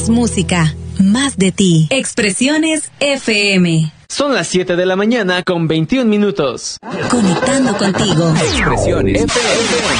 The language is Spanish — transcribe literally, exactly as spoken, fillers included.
Más música, más de ti. Expresiones F M. Son las siete de la mañana con veintiún minutos. Conectando contigo. Expresiones F M.